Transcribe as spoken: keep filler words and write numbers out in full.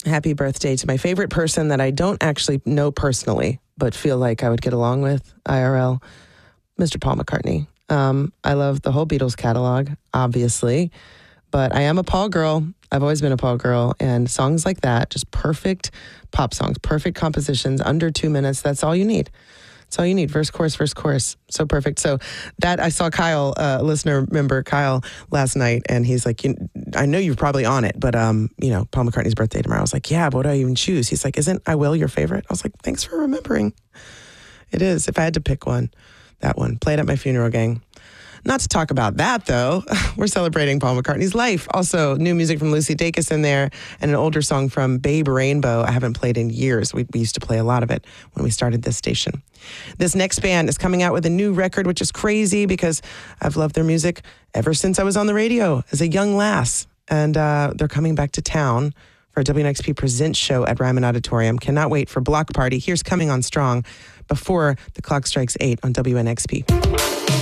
happy birthday to my favorite person that I don't actually know personally, but feel like I would get along with I R L, Mister Paul McCartney. Um, I love the whole Beatles catalog, obviously, but I am a Paul girl. I've always been a Paul girl, and songs like that, just perfect pop songs, perfect compositions, under two minutes. That's all you need. That's all you need. Verse, chorus, verse, chorus. So perfect. So that I saw Kyle, uh, listener member Kyle, last night, and he's like, you, I know you're probably on it, but um, you know, Paul McCartney's birthday tomorrow. I was like, yeah, but what do I even choose? He's like, isn't I Will your favorite? I was like, thanks for remembering. It is. If I had to pick one, that one. Played at my funeral, gang. Not to talk about that, though. We're celebrating Paul McCartney's life. Also, new music from Lucy Dacus in there, and an older song from Babe Rainbow I haven't played in years. We, we used to play a lot of it when we started this station. This next band is coming out with a new record, which is crazy because I've loved their music ever since I was on the radio as a young lass. And uh, they're coming back to town for a W N X P Presents show at Ryman Auditorium. Cannot wait for Block Party. Here's Coming On Strong before the clock strikes eight on W N X P.